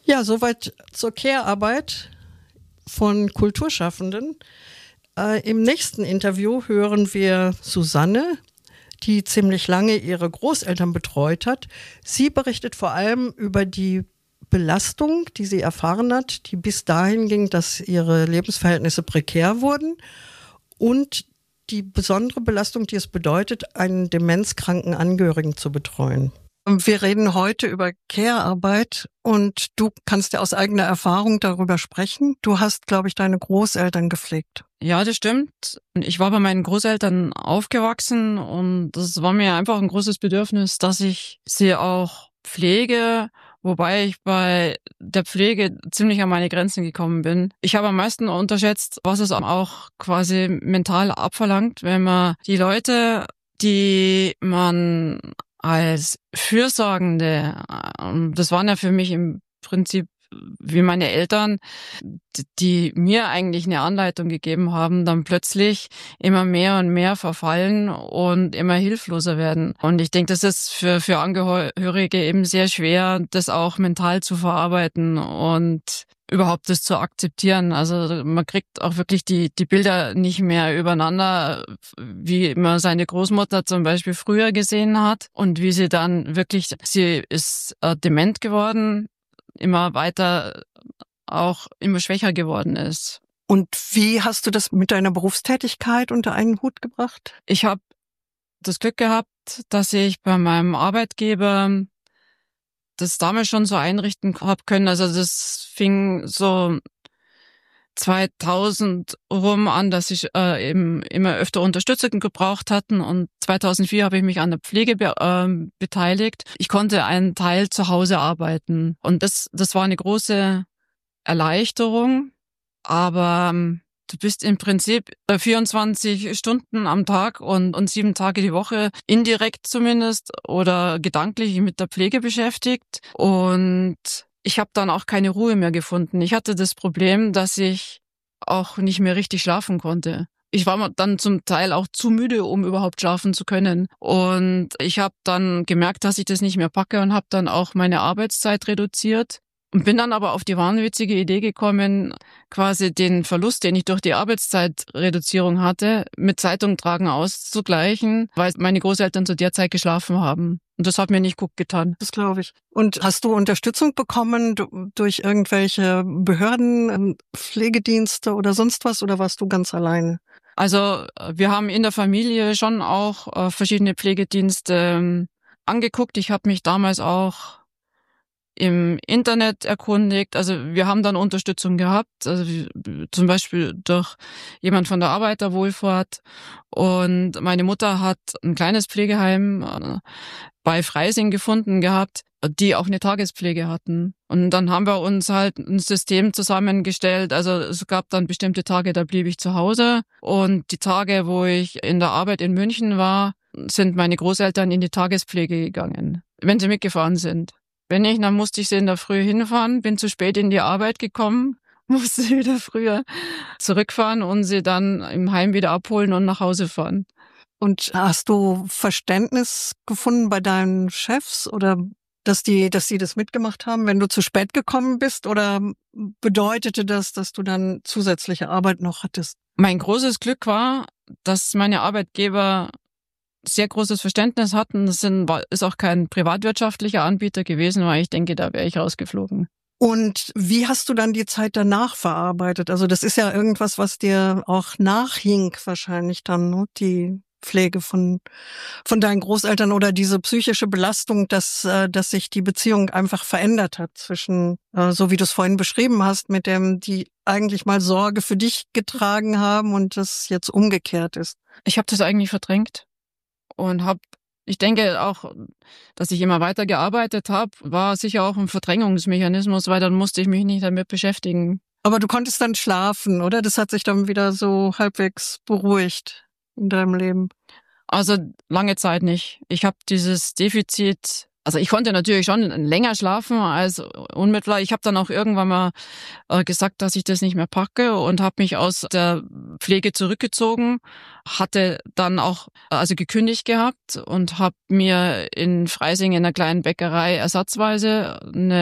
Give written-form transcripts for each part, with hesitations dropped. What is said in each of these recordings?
Ja, soweit zur Care-Arbeit von Kulturschaffenden. Im nächsten Interview hören wir Susanne, die ziemlich lange ihre Großeltern betreut hat. Sie berichtet vor allem über die Belastung, die sie erfahren hat, die bis dahin ging, dass ihre Lebensverhältnisse prekär wurden, und die besondere Belastung, die es bedeutet, einen demenzkranken Angehörigen zu betreuen. Wir reden heute über Care-Arbeit und du kannst ja aus eigener Erfahrung darüber sprechen. Du hast, glaube ich, deine Großeltern gepflegt. Ja, das stimmt. Ich war bei meinen Großeltern aufgewachsen und das war mir einfach ein großes Bedürfnis, dass ich sie auch pflege, wobei ich bei der Pflege ziemlich an meine Grenzen gekommen bin. Ich habe am meisten unterschätzt, was es auch quasi mental abverlangt, wenn man die Leute, die man als Fürsorgende, das waren ja für mich im Prinzip wie meine Eltern, die mir eigentlich eine Anleitung gegeben haben, dann plötzlich immer mehr und mehr verfallen und immer hilfloser werden. Und ich denke, das ist für Angehörige eben sehr schwer, das auch mental zu verarbeiten und überhaupt das zu akzeptieren. Also man kriegt auch wirklich die Bilder nicht mehr übereinander, wie man seine Großmutter zum Beispiel früher gesehen hat und wie sie dann wirklich, sie ist dement geworden, immer weiter auch immer schwächer geworden ist. Und wie hast du das mit deiner Berufstätigkeit unter einen Hut gebracht? Ich habe das Glück gehabt, dass ich bei meinem Arbeitgeber das damals schon so einrichten habe können. Also das fing so 2000 rum an, dass ich eben immer öfter Unterstützung gebraucht hatten, und 2004 habe ich mich an der Pflege beteiligt. Ich konnte einen Teil zu Hause arbeiten und das war eine große Erleichterung, aber du bist im Prinzip 24 Stunden am Tag und 7 Tage die Woche indirekt zumindest oder gedanklich mit der Pflege beschäftigt, und ich habe dann auch keine Ruhe mehr gefunden. Ich hatte das Problem, dass ich auch nicht mehr richtig schlafen konnte. Ich war dann zum Teil auch zu müde, um überhaupt schlafen zu können. Und ich habe dann gemerkt, dass ich das nicht mehr packe und habe dann auch meine Arbeitszeit reduziert. Und bin dann aber auf die wahnwitzige Idee gekommen, quasi den Verlust, den ich durch die Arbeitszeitreduzierung hatte, mit Zeitung tragen auszugleichen, weil meine Großeltern zu der Zeit geschlafen haben. Und das hat mir nicht gut getan. Das glaube ich. Und hast du Unterstützung bekommen durch irgendwelche Behörden, Pflegedienste oder sonst was, oder warst du ganz alleine? Also wir haben in der Familie schon auch verschiedene Pflegedienste angeguckt. Ich habe mich damals auch im Internet erkundigt. Also wir haben dann Unterstützung gehabt, also zum Beispiel durch jemand von der Arbeiterwohlfahrt. Und meine Mutter hat ein kleines Pflegeheim bei Freising gefunden gehabt, die auch eine Tagespflege hatten. Und dann haben wir uns halt ein System zusammengestellt. Also es gab dann bestimmte Tage, da blieb ich zu Hause. Und die Tage, wo ich in der Arbeit in München war, sind meine Großeltern in die Tagespflege gegangen, wenn sie mitgefahren sind. Wenn nicht, dann musste ich sie in der Früh hinfahren, bin zu spät in die Arbeit gekommen, musste wieder früher zurückfahren und sie dann im Heim wieder abholen und nach Hause fahren. Und hast du Verständnis gefunden bei deinen Chefs, oder dass die das mitgemacht haben, wenn du zu spät gekommen bist, oder bedeutete das, dass du dann zusätzliche Arbeit noch hattest? Mein großes Glück war, dass meine Arbeitgeber sehr großes Verständnis hatten. Das ist auch kein privatwirtschaftlicher Anbieter gewesen, weil ich denke, da wäre ich rausgeflogen. Und wie hast du dann die Zeit danach verarbeitet? Also das ist ja irgendwas, was dir auch nachhing wahrscheinlich dann, ne? Die Pflege von deinen Großeltern oder diese psychische Belastung, dass sich die Beziehung einfach verändert hat zwischen, so wie du es vorhin beschrieben hast, mit dem, die eigentlich mal Sorge für dich getragen haben und das jetzt umgekehrt ist. Ich habe das eigentlich verdrängt und ich denke auch, dass ich immer weiter gearbeitet habe, war sicher auch ein Verdrängungsmechanismus, weil dann musste ich mich nicht damit beschäftigen. Aber du konntest dann schlafen, oder? Das hat sich dann wieder so halbwegs beruhigt in deinem Leben. Also lange Zeit nicht. Ich habe dieses Defizit, also ich konnte natürlich schon länger schlafen als unmittelbar. Ich habe dann auch irgendwann mal gesagt, dass ich das nicht mehr packe und habe mich aus der Pflege zurückgezogen, hatte dann auch also gekündigt gehabt und habe mir in Freising in einer kleinen Bäckerei ersatzweise eine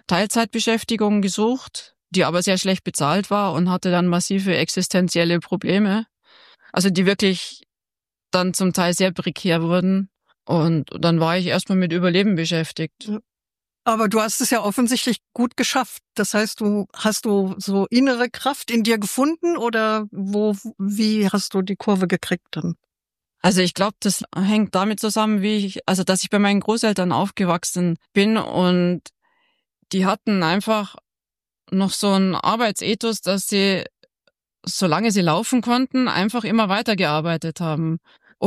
Teilzeitbeschäftigung gesucht, die aber sehr schlecht bezahlt war und hatte dann massive existenzielle Probleme. Also die wirklich dann zum Teil sehr prekär wurden. Und dann war ich erstmal mit Überleben beschäftigt. Ja. Aber du hast es ja offensichtlich gut geschafft. Das heißt, hast du so innere Kraft in dir gefunden oder wie hast du die Kurve gekriegt dann? Also ich glaube, das hängt damit zusammen, dass ich bei meinen Großeltern aufgewachsen bin und die hatten einfach noch so einen Arbeitsethos, dass sie, solange sie laufen konnten, einfach immer weitergearbeitet haben.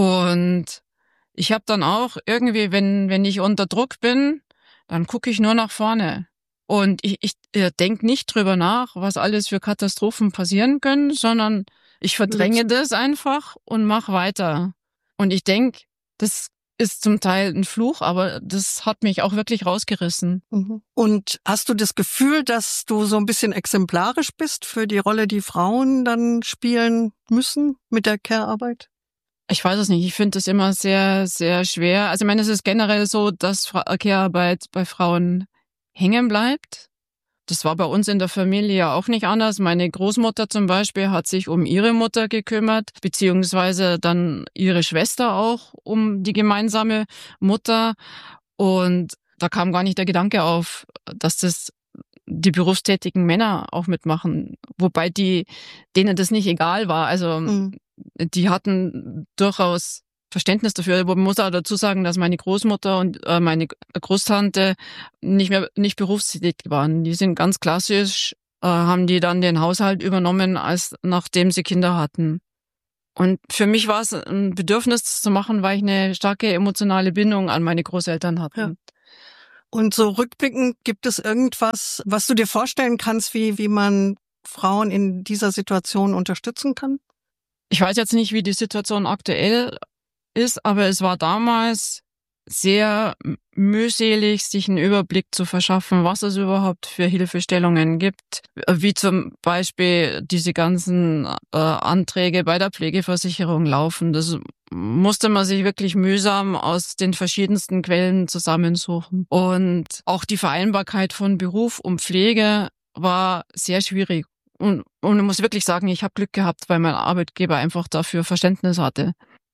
Und ich habe dann auch irgendwie, wenn ich unter Druck bin, dann gucke ich nur nach vorne. Und ich denke nicht drüber nach, was alles für Katastrophen passieren können, sondern ich verdränge das einfach und mache weiter. Und ich denke, das ist zum Teil ein Fluch, aber das hat mich auch wirklich rausgerissen. Und hast du das Gefühl, dass du so ein bisschen exemplarisch bist für die Rolle, die Frauen dann spielen müssen mit der Care-Arbeit? Ich weiß es nicht. Ich finde das immer sehr, sehr schwer. Also ich meine, es ist generell so, dass Care-Arbeit bei Frauen hängen bleibt. Das war bei uns in der Familie ja auch nicht anders. Meine Großmutter zum Beispiel hat sich um ihre Mutter gekümmert, beziehungsweise dann ihre Schwester auch um die gemeinsame Mutter. Und da kam gar nicht der Gedanke auf, dass das die berufstätigen Männer auch mitmachen. Wobei denen das nicht egal war. Also die hatten durchaus Verständnis dafür. Aber man muss auch dazu sagen, dass meine Großmutter und meine Großtante nicht berufstätig waren. Die sind ganz klassisch, haben die dann den Haushalt übernommen, nachdem sie Kinder hatten. Und für mich war es ein Bedürfnis, das zu machen, weil ich eine starke emotionale Bindung an meine Großeltern hatte. Ja. Und so rückblickend, gibt es irgendwas, was du dir vorstellen kannst, wie man Frauen in dieser Situation unterstützen kann? Ich weiß jetzt nicht, wie die Situation aktuell ist, aber es war damals sehr mühselig, sich einen Überblick zu verschaffen, was es überhaupt für Hilfestellungen gibt, wie zum Beispiel diese ganzen Anträge bei der Pflegeversicherung laufen. Das musste man sich wirklich mühsam aus den verschiedensten Quellen zusammensuchen. Und auch die Vereinbarkeit von Beruf und Pflege war sehr schwierig. Und ich muss wirklich sagen, ich habe Glück gehabt, weil mein Arbeitgeber einfach dafür Verständnis hatte.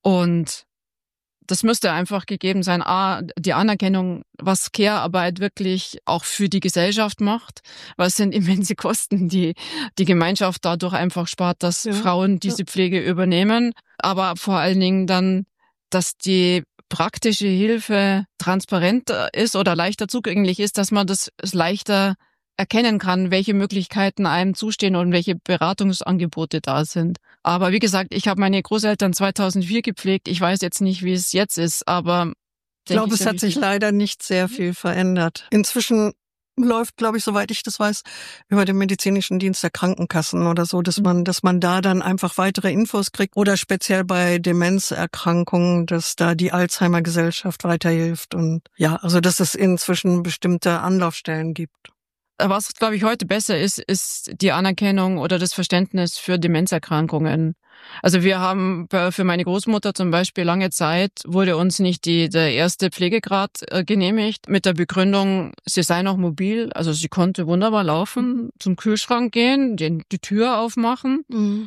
Und das müsste einfach gegeben sein. Die Anerkennung, was Care-Arbeit wirklich auch für die Gesellschaft macht, weil es sind immense Kosten, die Gemeinschaft dadurch einfach spart, dass Frauen diese Pflege übernehmen. Aber vor allen Dingen dann, dass die praktische Hilfe transparent ist oder leichter zugänglich ist, dass man das leichter erkennen kann, welche Möglichkeiten einem zustehen und welche Beratungsangebote da sind. Aber wie gesagt, ich habe meine Großeltern 2004 gepflegt. Ich weiß jetzt nicht, wie es jetzt ist, aber ich glaube, es hat sich leider nicht sehr viel verändert. Inzwischen läuft, glaube ich, soweit ich das weiß, über den medizinischen Dienst der Krankenkassen oder so, dass man da dann einfach weitere Infos kriegt oder speziell bei Demenzerkrankungen, dass da die Alzheimer-Gesellschaft weiterhilft und ja, also dass es inzwischen bestimmte Anlaufstellen gibt. Was, glaube ich, heute besser ist die Anerkennung oder das Verständnis für Demenzerkrankungen. Also wir haben für meine Großmutter zum Beispiel lange Zeit wurde uns nicht der erste Pflegegrad genehmiert mit der Begründung, sie sei noch mobil. Also sie konnte wunderbar laufen, zum Kühlschrank gehen, die Tür aufmachen.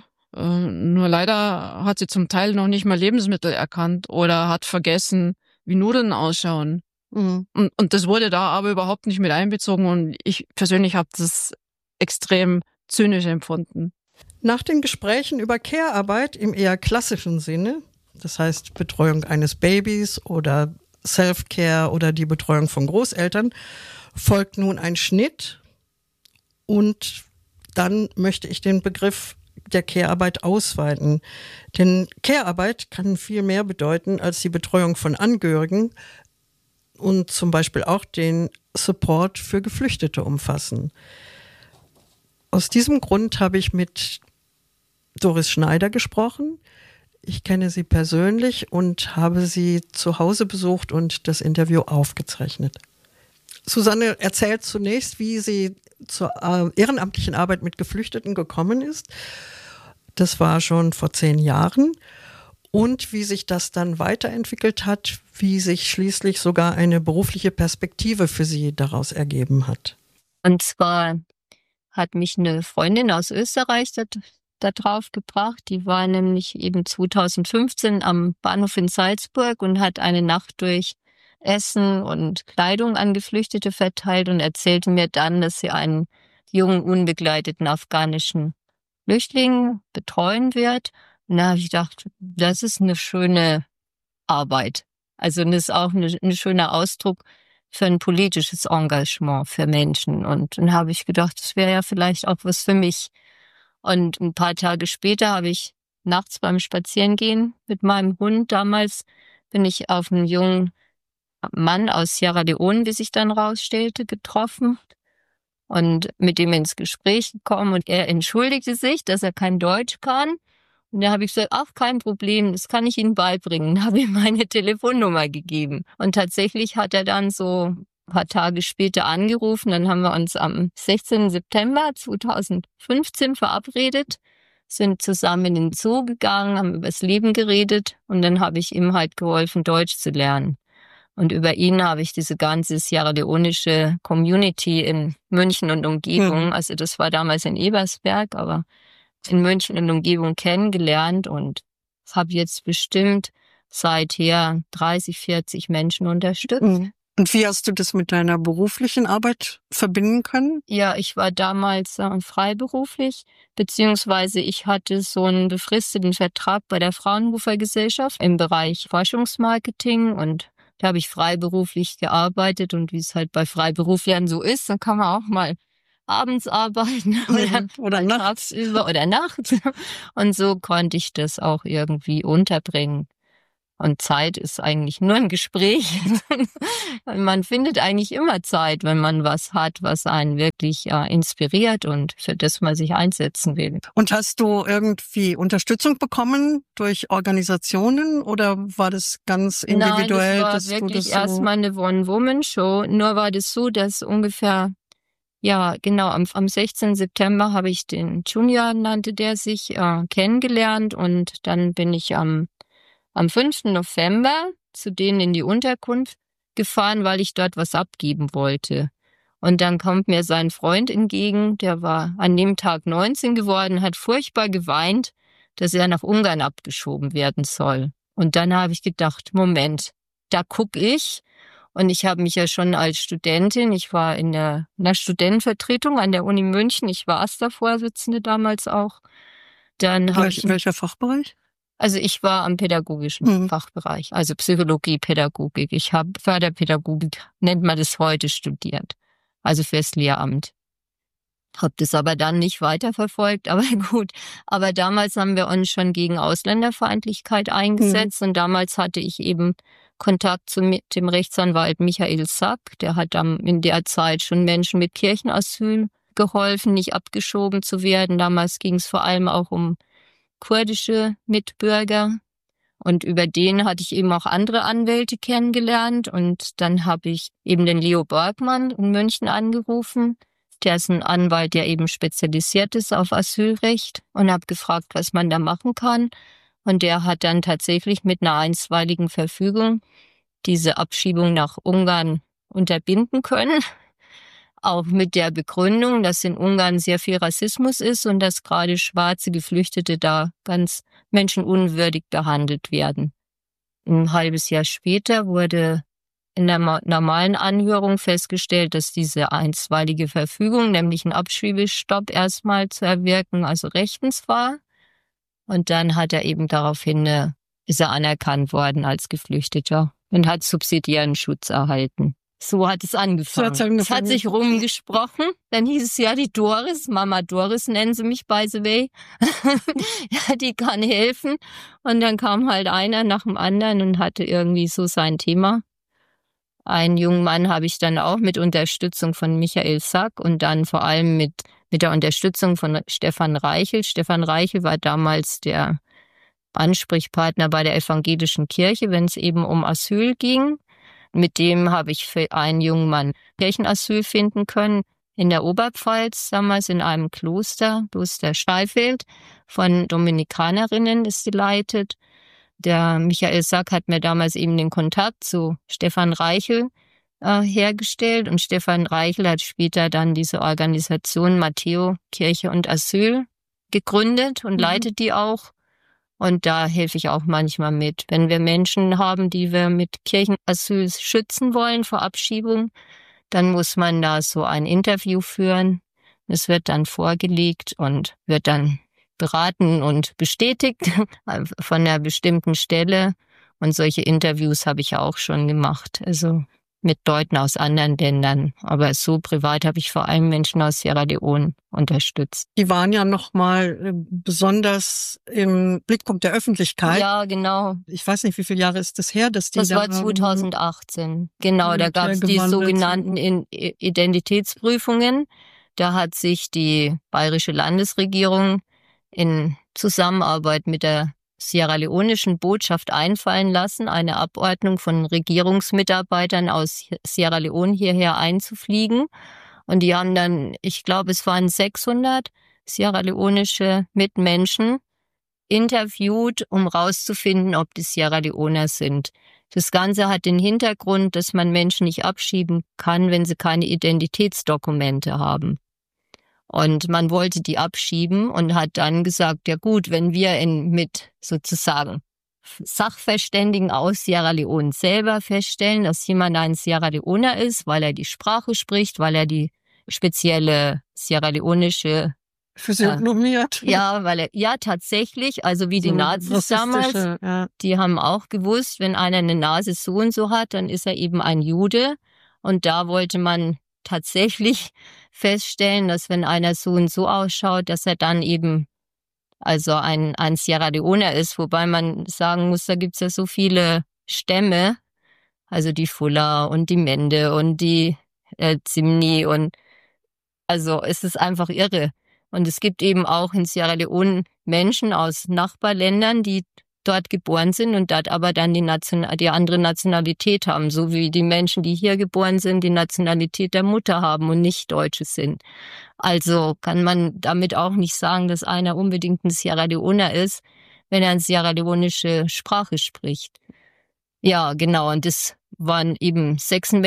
Nur leider hat sie zum Teil noch nicht mal Lebensmittel erkannt oder hat vergessen, wie Nudeln ausschauen. Und das wurde da aber überhaupt nicht mit einbezogen und ich persönlich habe das extrem zynisch empfunden. Nach den Gesprächen über Care-Arbeit im eher klassischen Sinne, das heißt Betreuung eines Babys oder Self-Care oder die Betreuung von Großeltern, folgt nun ein Schnitt und dann möchte ich den Begriff der Care-Arbeit ausweiten. Denn Care-Arbeit kann viel mehr bedeuten als die Betreuung von Angehörigen, und zum Beispiel auch den Support für Geflüchtete umfassen. Aus diesem Grund habe ich mit Doris Schneider gesprochen. Ich kenne sie persönlich und habe sie zu Hause besucht und das Interview aufgezeichnet. Susanne erzählt zunächst, wie sie zur ehrenamtlichen Arbeit mit Geflüchteten gekommen ist. Das war schon vor 10 Jahren. Und wie sich das dann weiterentwickelt hat, wie sich schließlich sogar eine berufliche Perspektive für sie daraus ergeben hat. Und zwar hat mich eine Freundin aus Österreich da drauf gebracht. Die war nämlich eben 2015 am Bahnhof in Salzburg und hat eine Nacht durch Essen und Kleidung an Geflüchtete verteilt und erzählte mir dann, dass sie einen jungen, unbegleiteten afghanischen Flüchtling betreuen wird. Und da habe ich gedacht, das ist eine schöne Arbeit. Also das ist auch ein schöner Ausdruck für ein politisches Engagement für Menschen. Und dann habe ich gedacht, das wäre ja vielleicht auch was für mich. Und ein paar Tage später habe ich nachts beim Spazierengehen mit meinem Hund, damals bin ich auf einen jungen Mann aus Sierra Leone, wie sich dann rausstellte, getroffen und mit ihm ins Gespräch gekommen. Und er entschuldigte sich, dass er kein Deutsch kann. Und da habe ich gesagt, ach, kein Problem, das kann ich Ihnen beibringen. Habe ihm meine Telefonnummer gegeben. Und tatsächlich hat er dann so ein paar Tage später angerufen. Dann haben wir uns am 16. September 2015 verabredet, sind zusammen in den Zoo gegangen, haben über das Leben geredet und dann habe ich ihm halt geholfen, Deutsch zu lernen. Und über ihn habe ich diese ganze sierra-leonische Community in München und Umgebung, also das war damals in Ebersberg, aber in München und Umgebung kennengelernt und habe jetzt bestimmt seither 30, 40 Menschen unterstützt. Und wie hast du das mit deiner beruflichen Arbeit verbinden können? Ja, ich war damals freiberuflich, beziehungsweise ich hatte so einen befristeten Vertrag bei der Fraunhofer Gesellschaft im Bereich Forschungsmarketing und da habe ich freiberuflich gearbeitet und wie es halt bei Freiberuflern so ist, dann kann man auch mal abends arbeiten oder nachts oder nachts. Und so konnte ich das auch irgendwie unterbringen. Und Zeit ist eigentlich nur ein Gespräch. Man findet eigentlich immer Zeit, wenn man was hat, was einen wirklich inspiriert und für das man sich einsetzen will. Und hast du irgendwie Unterstützung bekommen durch Organisationen oder war das ganz individuell? Nein, das war wirklich erstmal eine One-Woman-Show. Nur war das so, dass ungefähr, ja genau, am 16. September habe ich den Junior, nannte der sich, kennengelernt und dann bin ich am 5. November zu denen in die Unterkunft gefahren, weil ich dort was abgeben wollte. Und dann kommt mir sein Freund entgegen, der war an dem Tag 19 geworden, hat furchtbar geweint, dass er nach Ungarn abgeschoben werden soll. Und dann habe ich gedacht, Moment, da gucke ich. Und ich habe mich ja schon als Studentin, ich war in einer Studentenvertretung an der Uni München, ich war AStA-Vorsitzende damals auch. Welcher Fachbereich? Also ich war am pädagogischen Fachbereich, also Psychologie, Pädagogik. Ich habe Förderpädagogik, nennt man das heute, studiert, also fürs Lehramt. Habe das aber dann nicht weiterverfolgt, aber gut. Aber damals haben wir uns schon gegen Ausländerfeindlichkeit eingesetzt und damals hatte ich eben Kontakt zu dem Rechtsanwalt Michael Sack. Der hat dann in der Zeit schon Menschen mit Kirchenasyl geholfen, nicht abgeschoben zu werden. Damals ging es vor allem auch um kurdische Mitbürger und über den hatte ich eben auch andere Anwälte kennengelernt und dann habe ich eben den Leo Bergmann in München angerufen. Der ist ein Anwalt, der eben spezialisiert ist auf Asylrecht und habe gefragt, was man da machen kann und der hat dann tatsächlich mit einer einstweiligen Verfügung diese Abschiebung nach Ungarn unterbinden können. Auch mit der Begründung, dass in Ungarn sehr viel Rassismus ist und dass gerade schwarze Geflüchtete da ganz menschenunwürdig behandelt werden. Ein halbes Jahr später wurde in der normalen Anhörung festgestellt, dass diese einstweilige Verfügung, nämlich ein Abschiebestopp erstmal zu erwirken, also rechtens war. Und dann hat er eben daraufhin, ist er anerkannt worden als Geflüchteter und hat subsidiären Schutz erhalten. So hat es angefangen. Es hat sich rumgesprochen. Dann hieß es ja, die Doris, Mama Doris nennen sie mich, by the way. Ja, die kann helfen. Und dann kam halt einer nach dem anderen und hatte irgendwie so sein Thema. Einen jungen Mann habe ich dann auch mit Unterstützung von Michael Sack und dann vor allem mit der Unterstützung von Stefan Reichel. Stefan Reichel war damals der Ansprechpartner bei der evangelischen Kirche, wenn es eben um Asyl ging. Mit dem habe ich für einen jungen Mann Kirchenasyl finden können in der Oberpfalz, damals in einem Kloster Steifeld, von Dominikanerinnen ist geleitet. Der Michael Sack hat mir damals eben den Kontakt zu Stefan Reichel hergestellt und Stefan Reichel hat später dann diese Organisation Matteo Kirche und Asyl gegründet und leitet die auch. Und da helfe ich auch manchmal mit. Wenn wir Menschen haben, die wir mit Kirchenasyl schützen wollen vor Abschiebung, dann muss man da so ein Interview führen. Es wird dann vorgelegt und wird dann beraten und bestätigt von einer bestimmten Stelle. Und solche Interviews habe ich auch schon gemacht. Also mit Leuten aus anderen Ländern. Aber so privat habe ich vor allem Menschen aus Sierra Leone unterstützt. Die waren ja nochmal besonders im Blickpunkt der Öffentlichkeit. Ja, genau. Ich weiß nicht, wie viele Jahre ist das her, dass die Das war 2018. Genau, da gab es die sogenannten Identitätsprüfungen. Da hat sich die bayerische Landesregierung in Zusammenarbeit mit der sierra-leonischen Botschaft einfallen lassen, eine Abordnung von Regierungsmitarbeitern aus Sierra Leone hierher einzufliegen. Und die haben dann, ich glaube, es waren 600 sierra-leonische Mitmenschen interviewt, um rauszufinden, ob die Sierra Leoner sind. Das Ganze hat den Hintergrund, dass man Menschen nicht abschieben kann, wenn sie keine Identitätsdokumente haben. Und man wollte die abschieben und hat dann gesagt, ja gut, wenn wir mit sozusagen Sachverständigen aus Sierra Leone selber feststellen, dass jemand ein Sierra Leoner ist, weil er die Sprache spricht, weil er die spezielle sierra-leonische Physiognomie hat. Ja, tatsächlich, also wie die Nazis damals, die haben auch gewusst, wenn einer eine Nase so und so hat, dann ist er eben ein Jude. Und da wollte man tatsächlich feststellen, dass wenn einer so und so ausschaut, dass er dann eben also ein Sierra Leoner ist, wobei man sagen muss, da gibt's ja so viele Stämme, also die Fula und die Mende und die Zimni und also es ist einfach irre. Und es gibt eben auch in Sierra Leone Menschen aus Nachbarländern, die dort geboren sind und dort aber dann die andere Nationalität haben, so wie die Menschen, die hier geboren sind, die Nationalität der Mutter haben und nicht Deutsche sind. Also kann man damit auch nicht sagen, dass einer unbedingt ein Sierra Leoner ist, wenn er eine sierra-leonische Sprache spricht. Ja, genau, und das waren eben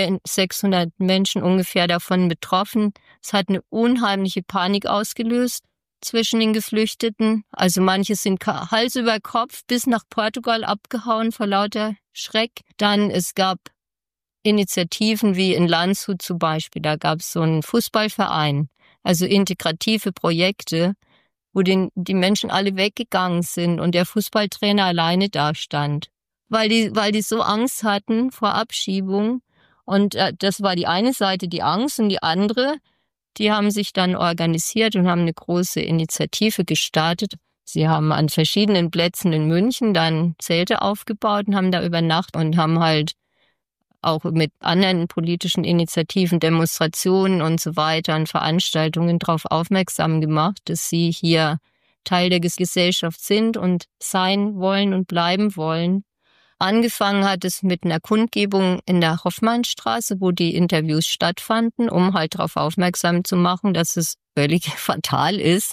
600 Menschen ungefähr davon betroffen. Es hat eine unheimliche Panik ausgelöst zwischen den Geflüchteten. Also manche sind Hals über Kopf bis nach Portugal abgehauen vor lauter Schreck. Dann es gab Initiativen wie in Landshut zum Beispiel. Da gab es so einen Fußballverein, also integrative Projekte, wo die Menschen alle weggegangen sind und der Fußballtrainer alleine dastand. Weil die so Angst hatten vor Abschiebung. Und das war die eine Seite, die Angst, und die andere, die haben sich dann organisiert und haben eine große Initiative gestartet. Sie haben an verschiedenen Plätzen in München dann Zelte aufgebaut und haben da übernachtet und haben halt auch mit anderen politischen Initiativen, Demonstrationen und so weiter und Veranstaltungen darauf aufmerksam gemacht, dass sie hier Teil der Gesellschaft sind und sein wollen und bleiben wollen. Angefangen hat es mit einer Kundgebung in der Hoffmannstraße, wo die Interviews stattfanden, um halt darauf aufmerksam zu machen, dass es völlig fatal ist,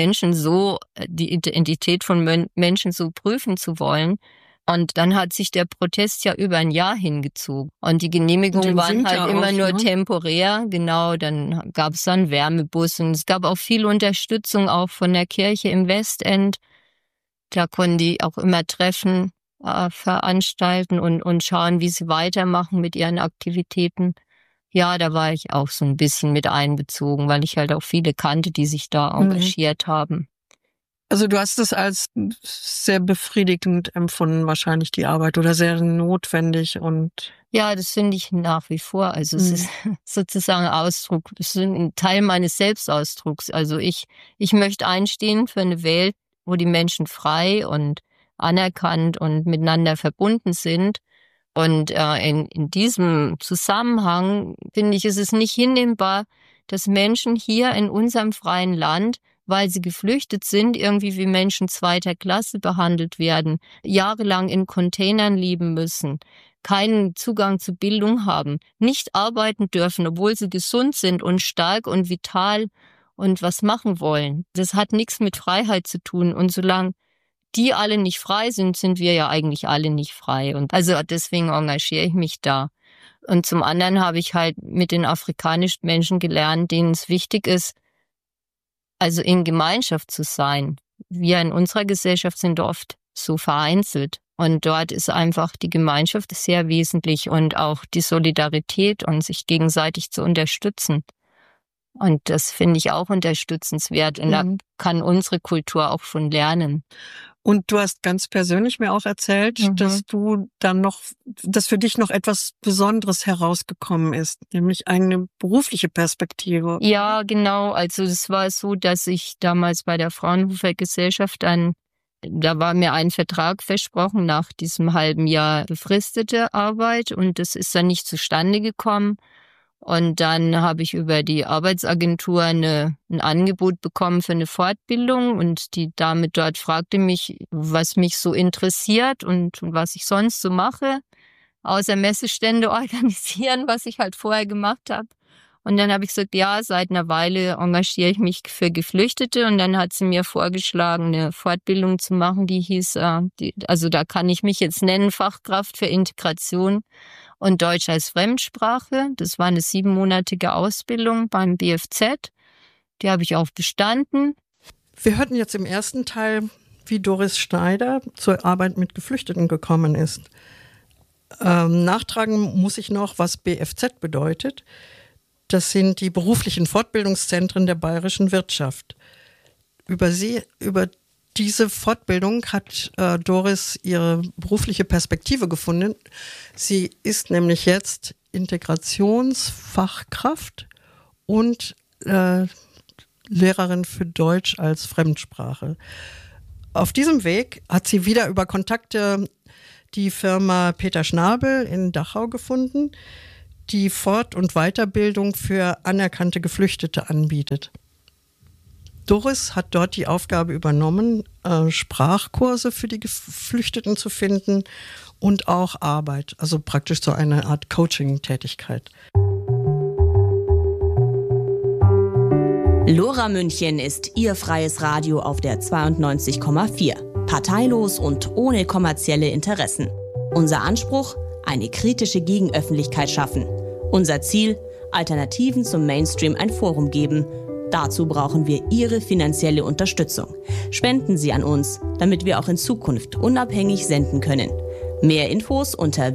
die Identität von Menschen so prüfen zu wollen. Und dann hat sich der Protest ja über ein Jahr hingezogen. Und die Genehmigungen waren halt immer nur temporär. Genau, dann gab es dann Wärmebus und es gab auch viel Unterstützung auch von der Kirche im Westend. Da konnten die auch immer Treffen veranstalten und schauen, wie sie weitermachen mit ihren Aktivitäten. Ja, da war ich auch so ein bisschen mit einbezogen, weil ich halt auch viele kannte, die sich da engagiert haben. Also du hast es als sehr befriedigend empfunden, wahrscheinlich die Arbeit, oder sehr notwendig und... Ja, das finde ich nach wie vor. Also es ist sozusagen Ausdruck, es ist ein Teil meines Selbstausdrucks. Also ich möchte einstehen für eine Welt, wo die Menschen frei und anerkannt und miteinander verbunden sind. Und in diesem Zusammenhang finde ich, ist es nicht hinnehmbar, dass Menschen hier in unserem freien Land, weil sie geflüchtet sind, irgendwie wie Menschen zweiter Klasse behandelt werden, jahrelang in Containern leben müssen, keinen Zugang zu Bildung haben, nicht arbeiten dürfen, obwohl sie gesund sind und stark und vital und was machen wollen. Das hat nichts mit Freiheit zu tun. Und solange die alle nicht frei sind, sind wir ja eigentlich alle nicht frei. Und also deswegen engagiere ich mich da. Und zum anderen habe ich halt mit den afrikanischen Menschen gelernt, denen es wichtig ist, also in Gemeinschaft zu sein. Wir in unserer Gesellschaft sind oft so vereinzelt. Und dort ist einfach die Gemeinschaft sehr wesentlich und auch die Solidarität und sich gegenseitig zu unterstützen. Und das finde ich auch unterstützenswert. Und da kann unsere Kultur auch von lernen. Und du hast ganz persönlich mir auch erzählt, dass dass für dich noch etwas Besonderes herausgekommen ist, nämlich eine berufliche Perspektive. Ja, genau. Also es war so, dass ich damals bei der Fraunhofer Gesellschaft da war mir ein Vertrag versprochen nach diesem halben Jahr befristete Arbeit und das ist dann nicht zustande gekommen. Und dann habe ich über die Arbeitsagentur ein Angebot bekommen für eine Fortbildung und die Dame dort fragte mich, was mich so interessiert und was ich sonst so mache, außer Messestände organisieren, was ich halt vorher gemacht habe. Und dann habe ich gesagt, ja, seit einer Weile engagiere ich mich für Geflüchtete und dann hat sie mir vorgeschlagen, eine Fortbildung zu machen, die hieß, also da kann ich mich jetzt nennen, Fachkraft für Integration und Deutsch als Fremdsprache. Das war eine 7-monatige Ausbildung beim BFZ. Die habe ich auch bestanden. Wir hörten jetzt im ersten Teil, wie Doris Schneider zur Arbeit mit Geflüchteten gekommen ist. Nachtragen muss ich noch, was BFZ bedeutet. Das sind die beruflichen Fortbildungszentren der bayerischen Wirtschaft. Über diese Fortbildung hat Doris ihre berufliche Perspektive gefunden. Sie ist nämlich jetzt Integrationsfachkraft und Lehrerin für Deutsch als Fremdsprache. Auf diesem Weg hat sie wieder über Kontakte die Firma Peter Schnabel in Dachau gefunden, die Fort- und Weiterbildung für anerkannte Geflüchtete anbietet. Doris hat dort die Aufgabe übernommen, Sprachkurse für die Geflüchteten zu finden und auch Arbeit, also praktisch so eine Art Coaching-Tätigkeit. Lora München ist Ihr freies Radio auf der 92,4. Parteilos und ohne kommerzielle Interessen. Unser Anspruch: eine kritische Gegenöffentlichkeit schaffen. Unser Ziel: Alternativen zum Mainstream ein Forum geben. Dazu brauchen wir Ihre finanzielle Unterstützung. Spenden Sie an uns, damit wir auch in Zukunft unabhängig senden können. Mehr Infos unter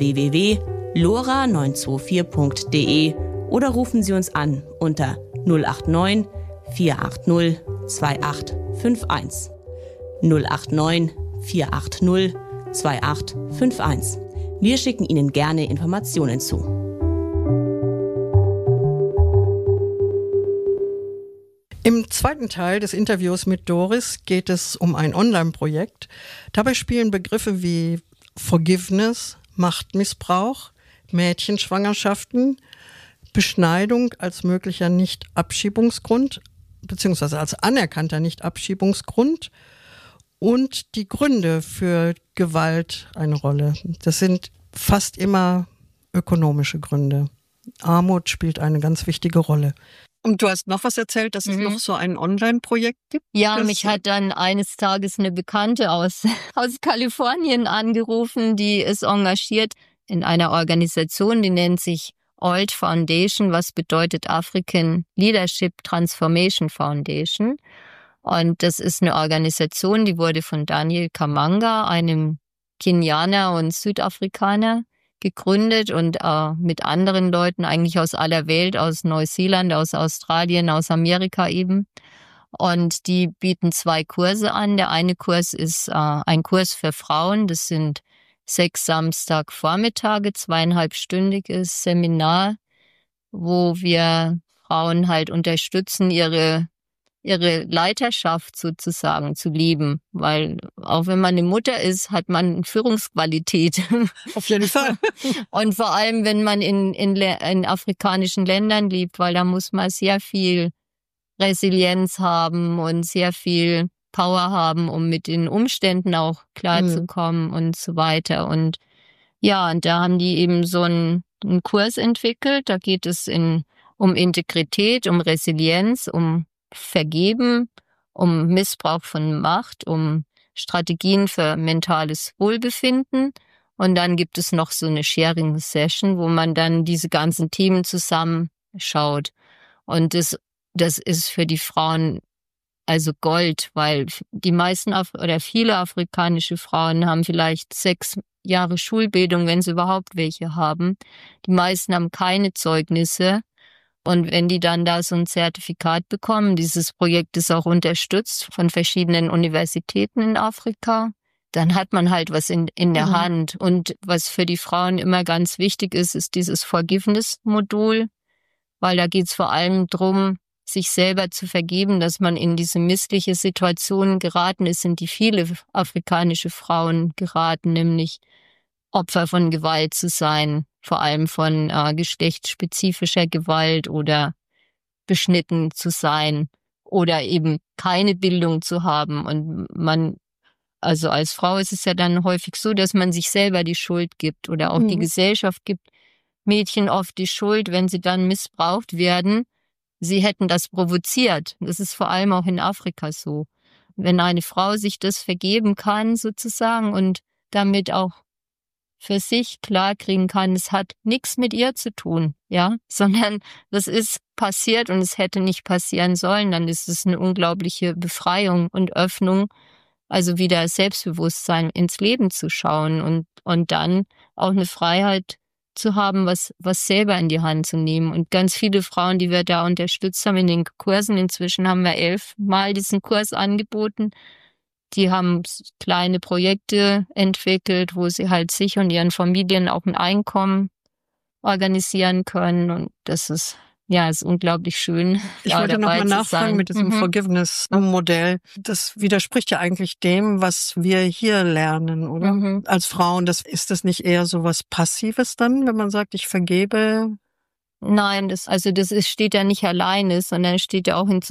www.lora924.de oder rufen Sie uns an unter 089 480 2851. 089 480 2851. Wir schicken Ihnen gerne Informationen zu. Im zweiten Teil des Interviews mit Doris geht es um ein Online-Projekt. Dabei spielen Begriffe wie Forgiveness, Machtmissbrauch, Mädchenschwangerschaften, Beschneidung als möglicher Nicht-Abschiebungsgrund beziehungsweise als anerkannter Nicht-Abschiebungsgrund und die Gründe für Gewalt eine Rolle. Das sind fast immer ökonomische Gründe. Armut spielt eine ganz wichtige Rolle. Und du hast noch was erzählt, dass es noch so ein Online-Projekt gibt? Ja, mich hat dann eines Tages eine Bekannte aus Kalifornien angerufen, die ist engagiert in einer Organisation, die nennt sich ALT Foundation, was bedeutet African Leadership Transformation Foundation. Und das ist eine Organisation, die wurde von Daniel Kamanga, einem Kenianer und Südafrikaner, gegründet und mit anderen Leuten eigentlich aus aller Welt, aus Neuseeland, aus Australien, aus Amerika eben. Und die bieten 2 Kurse an. Der eine Kurs ist ein Kurs für Frauen. Das sind 6 Samstagvormittage, 2,5-stündiges Seminar, wo wir Frauen halt unterstützen, ihre Leiterschaft sozusagen zu lieben. Weil auch wenn man eine Mutter ist, hat man Führungsqualität. Auf jeden Fall. Und vor allem, wenn man in afrikanischen Ländern lebt, weil da muss man sehr viel Resilienz haben und sehr viel Power haben, um mit den Umständen auch klarzukommen und so weiter. Und ja, und da haben die eben so einen Kurs entwickelt. Da geht es um Integrität, um Resilienz, um Vergeben, um Missbrauch von Macht, um Strategien für mentales Wohlbefinden. Und dann gibt es noch so eine Sharing-Session, wo man dann diese ganzen Themen zusammenschaut. Und das ist für die Frauen also Gold, weil die meisten oder viele afrikanische Frauen haben vielleicht 6 Jahre Schulbildung, wenn sie überhaupt welche haben. Die meisten haben keine Zeugnisse. Und wenn die dann da so ein Zertifikat bekommen, dieses Projekt ist auch unterstützt von verschiedenen Universitäten in Afrika, dann hat man halt was in der Hand. Und was für die Frauen immer ganz wichtig ist, ist dieses Forgiveness-Modul, weil da geht's vor allem drum, sich selber zu vergeben, dass man in diese missliche Situation geraten ist, in die viele afrikanische Frauen geraten, nämlich Opfer von Gewalt zu sein, vor allem von geschlechtsspezifischer Gewalt oder beschnitten zu sein oder eben keine Bildung zu haben. Und also als Frau ist es ja dann häufig so, dass man sich selber die Schuld gibt oder auch die Gesellschaft gibt Mädchen oft die Schuld, wenn sie dann missbraucht werden. Sie hätten das provoziert. Das ist vor allem auch in Afrika so. Wenn eine Frau sich das vergeben kann sozusagen und damit auch für sich klarkriegen kann, es hat nichts mit ihr zu tun, ja, sondern das ist passiert und es hätte nicht passieren sollen, dann ist es eine unglaubliche Befreiung und Öffnung, also wieder Selbstbewusstsein ins Leben zu schauen und dann auch eine Freiheit zu haben, was selber in die Hand zu nehmen. Und ganz viele Frauen, die wir da unterstützt haben in den Kursen, inzwischen haben wir 11 Mal diesen Kurs angeboten, die haben kleine Projekte entwickelt, wo sie halt sich und ihren Familien auch ein Einkommen organisieren können. Und das ist unglaublich schön. Ich wollte nochmal nachfragen mit diesem Forgiveness-Modell. Das widerspricht ja eigentlich dem, was wir hier lernen, oder? Als Frauen, ist das nicht eher so was Passives dann, wenn man sagt, ich vergebe? Nein, das steht ja nicht alleine, sondern steht ja auch in